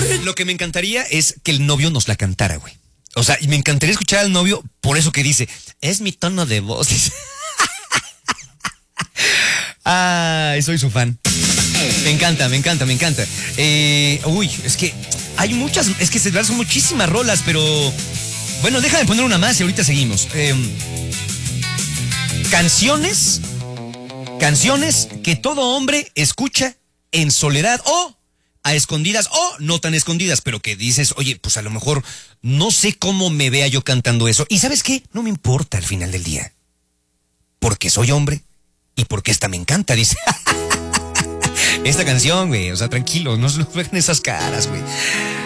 Lo que me encantaría es que el novio nos la cantara, güey. O sea, y me encantaría escuchar al novio por eso que dice, es mi tono de voz. Ay, soy su fan. Me encanta, me encanta, me encanta. Es que hay muchas, es que son muchísimas rolas, pero... Bueno, déjame poner una más y ahorita seguimos. Canciones que todo hombre escucha en soledad o a escondidas o no tan escondidas, pero que dices, oye, pues a lo mejor no sé cómo me vea yo cantando eso. ¿Y sabes qué? No me importa al final del día. Porque soy hombre y porque esta me encanta, dice. Esta canción, güey, o sea, tranquilo, no se nos vean esas caras, güey.